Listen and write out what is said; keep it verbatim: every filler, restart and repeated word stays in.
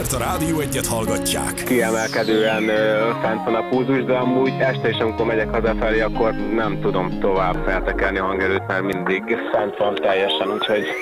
mert a Rádió Egyet hallgatják. Kiemelkedően ö, fent van a pulzus, de amúgy este is, amikor megyek hazafelé, akkor nem tudom tovább feltekerni a hangerőt, mert mindig fent van teljesen, úgyhogy